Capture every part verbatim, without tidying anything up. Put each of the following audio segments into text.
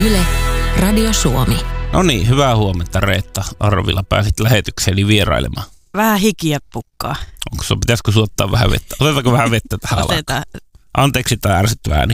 Yle, Radio Suomi. No niin, hyvää huomenta Reetta Arvila. Pääsit lähetykseen vierailemaan. Vähän hikiä pukkaa. Onko sun, pitäisikö sun ottaa vähän vettä? Otetaanko vähän vettä tähän alaan? Otetaan. Anteeksi tämä ärsyttävä ääni.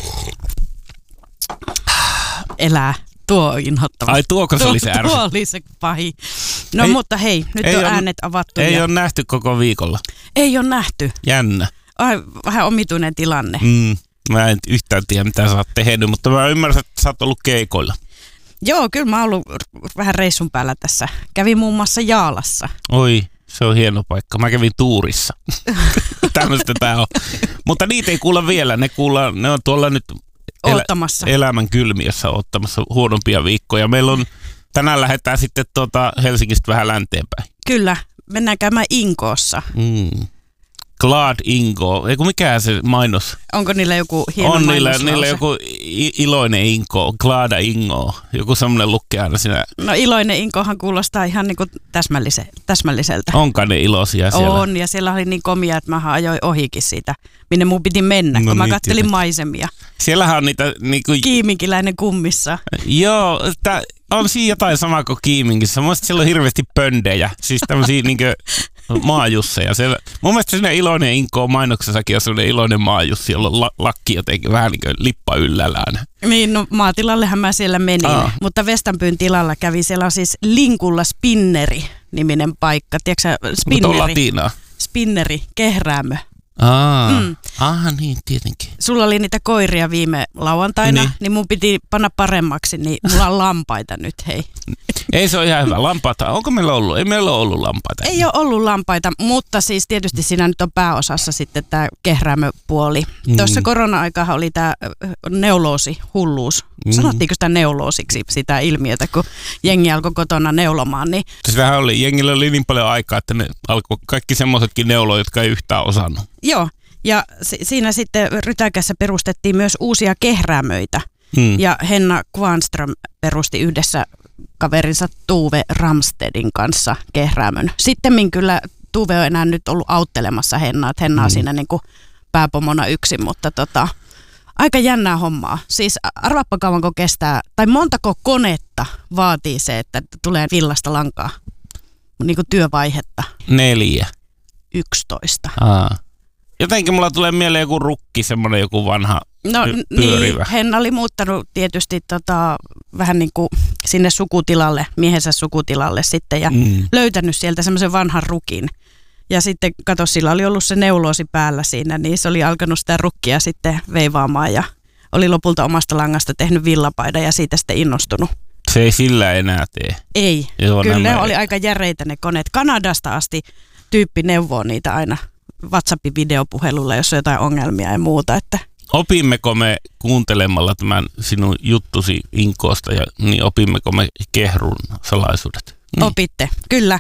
Elää. Tuo on inhottava. Ai tuoko se oli se ärsyttävä? Tuo oli se pahin. No ei, mutta hei, nyt on äänet avattu. Ei ja... ole nähty koko viikolla. Ei ole nähty. Jännä. Ai, vähän omituinen tilanne. Mm, mä en yhtään tiedä mitä sä oot tehnyt, mutta mä ymmärrän, että sä oot ollut keikoilla. Joo, kyllä mä oon ollut vähän reissun päällä tässä. Kävin muun muassa Jaalassa. Oi, se on hieno paikka. Mä kävin tuurissa. Tämmöistä tää on. Mutta niitä ei kuulla vielä. Ne, kuulla, ne on tuolla nyt elä, elämän kylmiössä ottamassa huonompia viikkoja. Meillä on, tänään lähdetään sitten tuota Helsingistä vähän länteenpäin. Kyllä, mennään käymään Inkoossa. Mm. Glad Ingo. Eiku mikään se mainos? Onko niillä joku hieno on mainoslause? On niillä joku iloinen Ingo, Glada Ingo. Joku semmoinen lukee aina siinä. No iloinen Inkohan kuulostaa ihan niinku täsmällise, täsmälliseltä. Onko ne iloisia siellä? On, ja siellä oli niin komia, että mä ajoin ohikin siitä, minne mun piti mennä, no kun niin, mä kattelin tietysti maisemia. Siellähän on niitä niinku... Kiiminkiläinen kummissa. Joo, tää on siinä jotain samaa kuin Kiiminkissä. Mun mielestä siellä on hirveästi pöndejä, siis tämmösiä niinku... maajusseja. Siellä, mun mielestä siinä iloinen Inko mainoksessakin on sellainen iloinen maajussi, jolla on la- lakki jotenkin vähän niin kuin lippa yllällään. Niin, no maatilallehan mä siellä menin, Aa. mutta Vestanpyyn tilalla kävi. Siellä on siis Linkulla Spinneri-niminen paikka. Tiedätkö Spinneri? Mutta on latinaa. Spinneri, kehräämö. Aa, mm. Aha, niin tietenkin. Sulla oli niitä koiria viime lauantaina, niin, niin mun piti panna paremmaksi, niin mulla on lampaita nyt, hei. Ei se ole ihan hyvä. Lampaita, onko meillä ollut? Ei meillä ole ollut lampaita. Ei ole ollut lampaita, mutta siis tietysti siinä nyt on pääosassa sitten tämä kehräämöpuoli. Mm. Tuossa korona-aikahan oli tämä neuloosi, hulluus. Mm. Sanottiinko sitä neuloosiksi sitä ilmiötä, kun jengi alkoi kotona neulomaan? Niin... Sehän oli, jengillä oli niin paljon aikaa, että ne alkoi kaikki semmoisetkin neuloa, jotka ei yhtään osannut. Joo, ja si- siinä sitten Rytäkässä perustettiin myös uusia kehräämöitä. Mm. Ja Henna Kvarnström perusti yhdessä kaverinsa Tuve Ramstedin kanssa kehräämön. Sittemmin kyllä Tuve on enää nyt ollut auttelemassa Hennaa, että Henna on mm. siinä niin kuin pääpomona yksin, mutta tota, aika jännää hommaa. Siis arvaappa kauanko kestää, tai montako konetta vaatii se, että tulee villasta lankaa, niin kuin työvaihetta? Neljä. Yksitoista. Aa. Jotenkin mulla tulee mieleen joku rukki, semmoinen joku vanha no, pyörivä. Niin, Henna oli muuttanut tietysti tota, vähän niin kuin sinne sukutilalle, miehensä sukutilalle sitten ja mm. löytänyt sieltä semmoisen vanhan rukin. Ja sitten kato, sillä oli ollut se neuloosi päällä siinä, niin se oli alkanut sitä rukkia sitten veivaamaan ja oli lopulta omasta langasta tehnyt villapaidan ja siitä sitten innostunut. Se ei sillä enää tee. Ei, Joo, kyllä ne ei. oli aika järeitä ne koneet. Kanadasta asti tyyppi neuvoo niitä aina WhatsAppin videopuhelulla, jos on jotain ongelmia ja muuta. Että. Opimmeko me kuuntelemalla tämän sinun juttusi Inkoosta, ja, niin opimmeko me kehrun salaisuudet? Niin. Opitte, kyllä.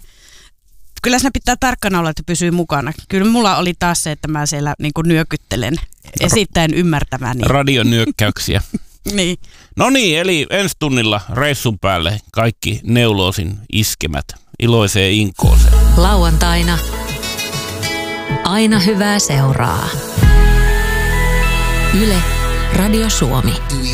Kyllä siinä pitää tarkkana olla, että pysyy mukana. Kyllä mulla oli taas se, että mä siellä niin kuin nyökyttelen esittäen ymmärtämäni. Radionyökkäyksiä. Niin. No niin, eli ensi tunnilla reissun päälle kaikki neuloosin iskemät iloiseen Inkooseen. Lauantaina aina hyvää seuraa. Yle, Radio Suomi.